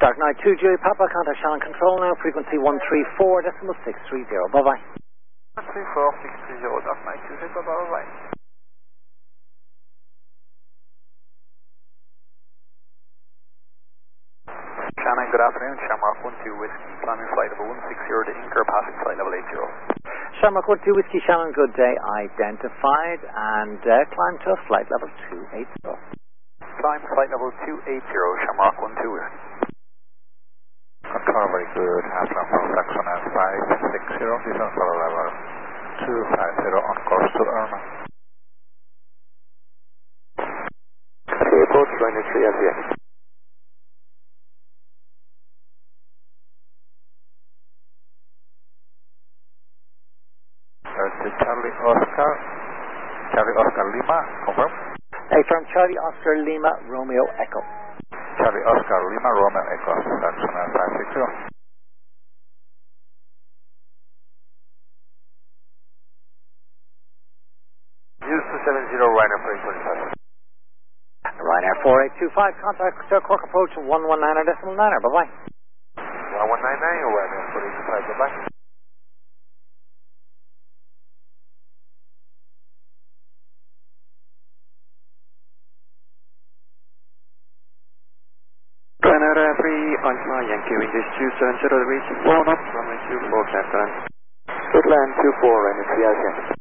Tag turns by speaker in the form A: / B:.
A: Dark Knight 2, Julie Papa, contact Shannon Control now, frequency 134.630. Bye-bye.
B: 134.630, Dark Knight 2, bye-bye. Shannon, good afternoon. Shamrock 12 Whiskey, climbing flight level 160 to Inker, passing flight level 80.
A: Shamrock 12 Whiskey, Shannon, good day, identified, and climb to flight level 280.
B: Climb flight level 280, Shamrock 12 Whiskey.
C: Control, very good. Haslam from Saxon at 560, descent for level 250 on course to Erna.
B: Approach runway 3 FVX.
C: Charlie Oscar Lima, confirm.
A: From Charlie Oscar Lima, Romeo Echo.
C: Charlie Oscar Lima, Romeo Echo, Saxon at 560.
B: Use 270, Ryanair 485.
A: Ryanair 4825, contact Cork approach 119.9. Bye-bye.
B: 1199, Ryanair 485, bye-bye.
D: Ryanair 3, Alpha Yankee, wind is 270 degrees, 4 knots, runway 24, left turn.
B: Good land 24, Ryanair 3 FVX.